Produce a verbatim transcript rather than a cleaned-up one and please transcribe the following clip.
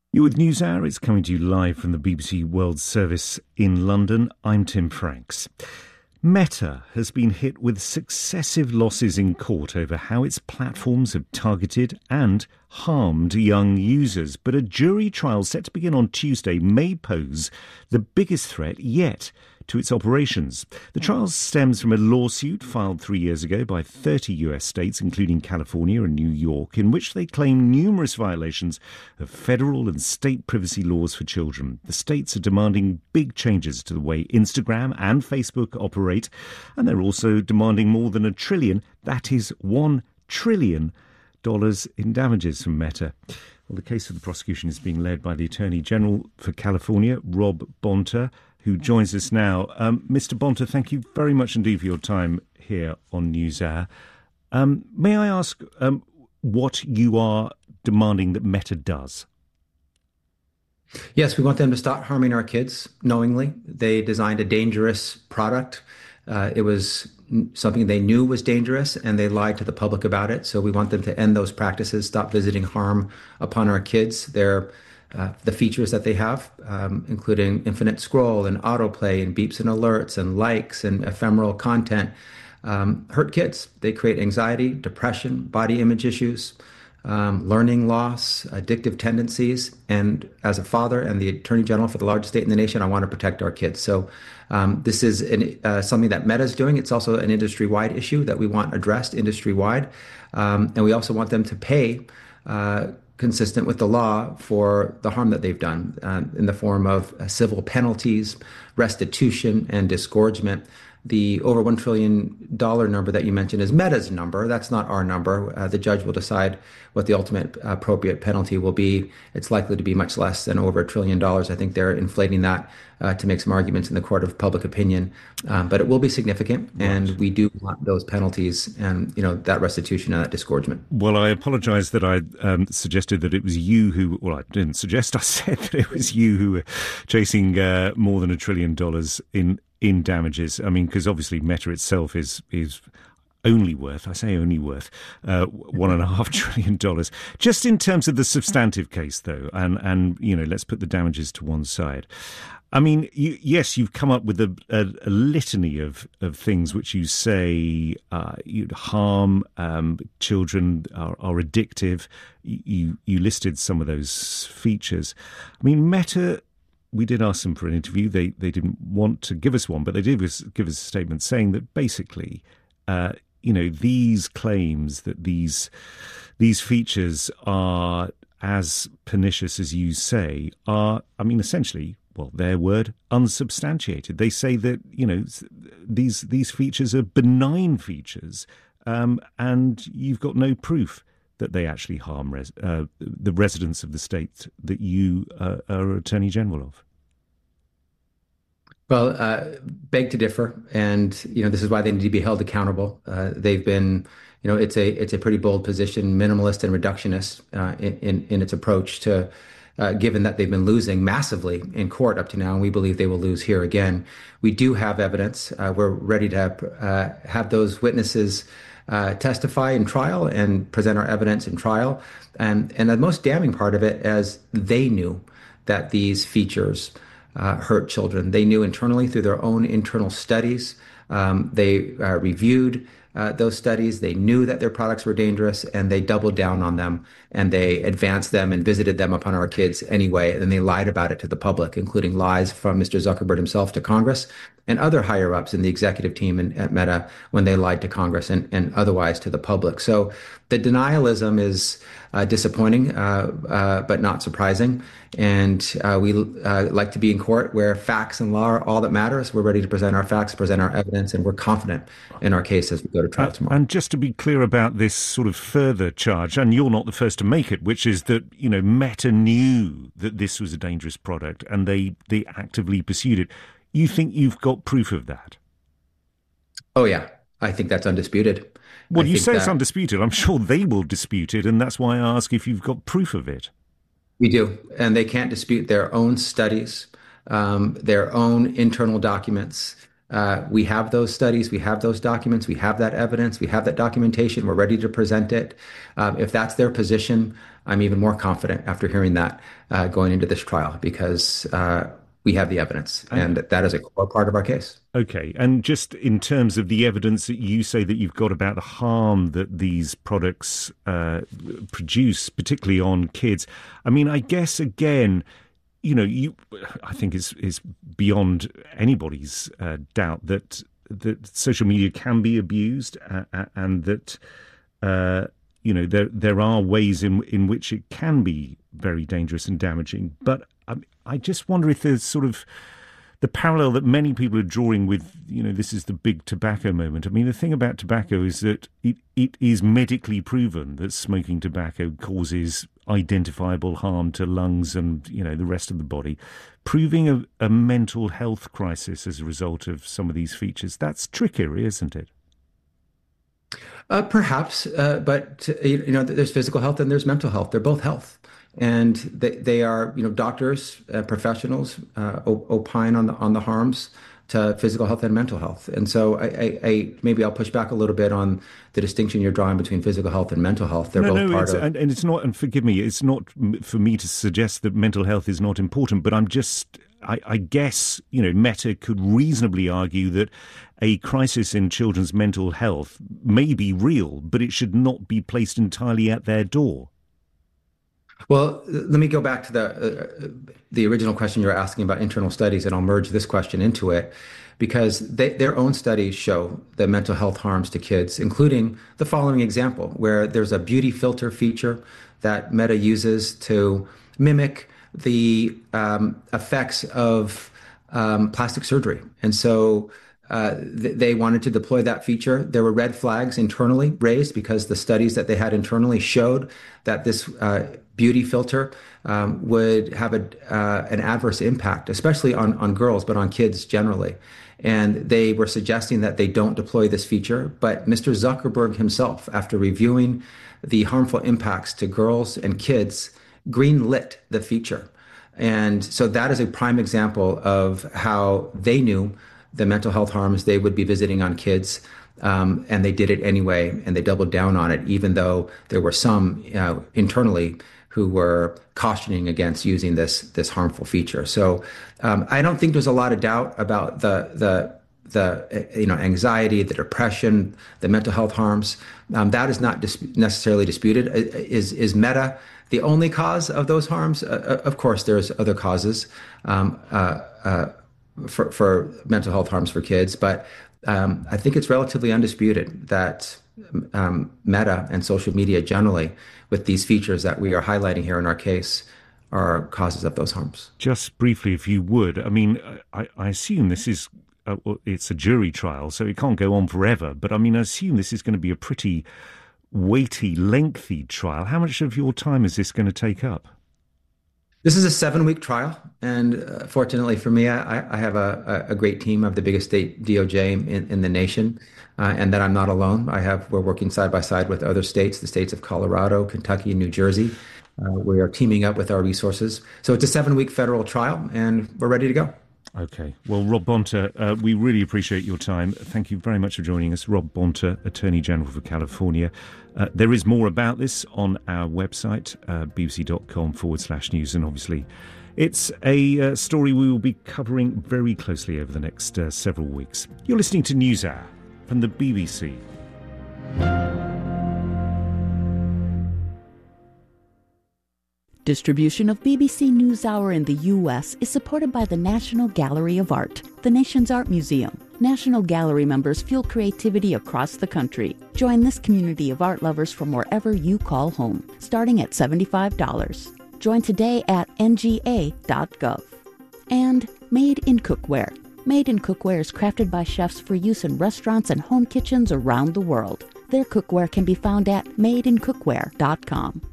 You're with NewsHour. It's coming to you live from the B B C World Service in London. I'm Tim Franks. Meta has been hit with successive losses in court over how its platforms have targeted and harmed young users. But a jury trial set to begin on Tuesday may pose the biggest threat yet to its operations. The trial stems from a lawsuit filed three years ago by thirty U S states, including California and New York, in which they claim numerous violations of federal and state privacy laws for children. The states are demanding big changes to the way Instagram and Facebook operate, and they're also demanding more than a trillion, that is one trillion dollars in damages from Meta. Well, the case of the prosecution is being led by the Attorney General for California, Rob Bonta, who joins us now. Um, Mister Bonta, thank you very much indeed for your time here on NewsHour. Um, may I ask um, what you are demanding that Meta does? Yes, we want them to stop harming our kids knowingly. They designed a dangerous product. Uh, it was something they knew was dangerous, and they lied to the public about it. So we want them to end those practices, stop visiting harm upon our kids. They're Uh, the features that they have, um, including infinite scroll and autoplay and beeps and alerts and likes and ephemeral content, um, hurt kids. They create anxiety, depression, body image issues, um, learning loss, addictive tendencies. And as a father and the Attorney General for the largest state in the nation, I want to protect our kids. So um, this is an, uh, something that Meta is doing. It's also an industry-wide issue that we want addressed industry-wide. Um, and we also want them to pay uh, consistent with the law for the harm that they've done uh, in the form of uh, civil penalties, restitution, and disgorgement. The over one trillion dollars number that you mentioned is Meta's number. That's not our number. Uh, the judge will decide what the ultimate appropriate penalty will be. It's likely to be much less than over a trillion dollars. I think they're inflating that uh, to make some arguments in the court of public opinion. Um, but it will be significant, and Right. we do want those penalties and, you know, that restitution and that disgorgement. Well, I apologise that I um, suggested that it was you who, well, I didn't suggest, I said that it was you who were chasing uh, more than a trillion dollars in in damages. I mean, because obviously Meta itself is is only worth, I say only worth, uh, one and a half trillion dollars. Just in terms of the substantive case, though, and, and you know, let's put the damages to one side. I mean, you, yes, you've come up with a, a, a litany of, of things which you say uh, you'd harm um, children, are, are addictive. You, you listed some of those features. I mean, Meta, we did ask them for an interview. They they didn't want to give us one, but they did give us, give us a statement saying that basically, uh, you know, these claims that these these features are as pernicious as you say are, I mean, essentially, well, their word, unsubstantiated. They say that, you know, these these features are benign features, um, and you've got no proof that they actually harm res- uh, the residents of the state that you uh, are Attorney General of? Well, uh, beg to differ, and you know this is why they need to be held accountable. Uh, they've been, you know, it's a it's a pretty bold position, minimalist and reductionist uh, in, in in its approach to. Uh, given that they've been losing massively in court up to now, and we believe they will lose here again. We do have evidence. Uh, we're ready to uh, have those witnesses uh, testify in trial and present our evidence in trial. And, and the most damning part of it is they knew that these features uh, hurt children. They knew internally through their own internal studies. Um, they uh, reviewed uh, those studies. They knew that their products were dangerous, and they doubled down on them, and they advanced them and visited them upon our kids anyway. And they lied about it to the public, including lies from Mister Zuckerberg himself to Congress and other higher ups in the executive team in, at Meta when they lied to Congress and, and otherwise to the public. So the denialism is uh, disappointing, uh, uh, but not surprising. And uh, we uh, like to be in court where facts and law are all that matters. We're ready to present our facts, present our evidence, and we're confident in our case as we go to trial tomorrow. And just to be clear about this sort of further charge, and you're not the first to make it, which is that, you know, Meta knew that this was a dangerous product and they, they actively pursued it. You think you've got proof of that? Oh, yeah. I think that's undisputed. Well, I you think say it's that undisputed. I'm sure they will dispute it, and that's why I ask if you've got proof of it. we do. And they can't dispute their own studies, um, their own internal documents, Uh, we have those studies, we have those documents, we have that evidence, we have that documentation. We're ready to present it. Um, if that's their position, I'm even more confident after hearing that uh, going into this trial because uh, we have the evidence, and that is a core part of our case. Okay, and just in terms of the evidence that you say that you've got about the harm that these products uh, produce, particularly on kids, I mean, I guess again, you know, you, I think it's, it's beyond anybody's uh, doubt that that social media can be abused uh, and that, uh, you know, there there are ways in in which it can be very dangerous and damaging. But I, I just wonder if there's sort of the parallel that many people are drawing with, you know, this is the big tobacco moment. I mean, the thing about tobacco is that it, it is medically proven that smoking tobacco causes identifiable harm to lungs and, you know, the rest of the body, proving a, a mental health crisis as a result of some of these features. That's trickier, isn't it? Uh, perhaps, uh, but you know, there's physical health and there's mental health. They're both health. And they, they are, you know, doctors, uh, professionals uh, opine on the on the harms to physical health and mental health. And so I, I, I maybe I'll push back a little bit on the distinction you're drawing between physical health and mental health. They're no, both no, part it's, of. And, and it's not. And forgive me, it's not for me to suggest that mental health is not important. But I'm just, I, I guess, you know, Meta could reasonably argue that a crisis in children's mental health may be real, but it should not be placed entirely at their door. Well, let me go back to the uh, the original question you were asking about internal studies, and I'll merge this question into it, because they, their own studies show the mental health harms to kids, including the following example, where there's a beauty filter feature that Meta uses to mimic the um, effects of um, plastic surgery. And so uh, th- they wanted to deploy that feature. There were red flags internally raised because the studies that they had internally showed that this uh, beauty filter um, would have a, uh, an adverse impact, especially on, on girls, but on kids generally. And they were suggesting that they don't deploy this feature. But Mister Zuckerberg himself, after reviewing the harmful impacts to girls and kids, greenlit the feature. And so that is a prime example of how they knew the mental health harms they would be visiting on kids. Um, and they did it anyway, and they doubled down on it, even though there were some uh, internally who were cautioning against using this this harmful feature. So um, I don't think there's a lot of doubt about the the the you know anxiety, the depression, the mental health harms. Um, that is not dis- necessarily disputed. Is is Meta the only cause of those harms? Uh, of course, there's other causes um, uh, uh, for for mental health harms for kids, but um, I think it's relatively undisputed that um, Meta and social media generally, with these features that we are highlighting here in our case, are causes of those harms. Just briefly, if you would, I mean, I, I assume this is, uh, it's a jury trial, so it can't go on forever, but I mean, I assume this is going to be a pretty weighty, lengthy trial. How much of your time is this going to take up? This is a seven-week trial, and uh, fortunately for me, I, I have a, a great team of the biggest state D O J in, in the nation, uh, and that I'm not alone. I have we're working side by side with other states, the states of Colorado, Kentucky, and New Jersey. Uh, we are teaming up with our resources. So it's a seven-week federal trial, and we're ready to go. Okay. Well, Rob Bonta, uh, we really appreciate your time. Thank you very much for joining us. Rob Bonta, Attorney General for California. Uh, there is more about this on our website, uh, bbc.com forward slash news. And obviously, it's a uh, story we will be covering very closely over the next uh, several weeks. You're listening to NewsHour from the B B C. Distribution of B B C NewsHour in the U S is supported by the National Gallery of Art, the nation's art museum. National Gallery members fuel creativity across the country. Join this community of art lovers from wherever you call home, starting at seventy-five dollars. Join today at N G A dot gov. And Made in Cookware. Made in Cookware is crafted by chefs for use in restaurants and home kitchens around the world. Their cookware can be found at made in cookware dot com.